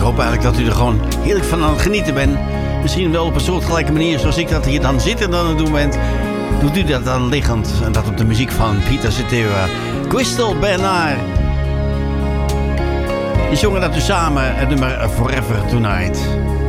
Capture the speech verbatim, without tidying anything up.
hoop eigenlijk dat u er gewoon heerlijk van aan het genieten bent. Misschien wel op een soortgelijke manier zoals ik dat hier dan zittend aan het doen ben. Doet u dat dan liggend. En dat op de muziek van Peter Cetera. Crystal Bernard. Die zongen dat u samen het nummer Forever Tonight.